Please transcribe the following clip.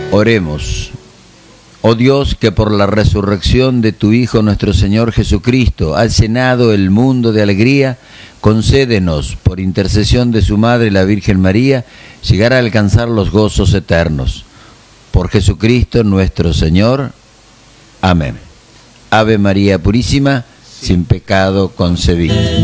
Oremos. Oh Dios, que por la resurrección de tu Hijo nuestro Señor Jesucristo has llenado el mundo de alegría, concédenos, por intercesión de su Madre la Virgen María, llegar a alcanzar los gozos eternos. Por Jesucristo nuestro Señor. Amén. Ave María Purísima, sin pecado concebida.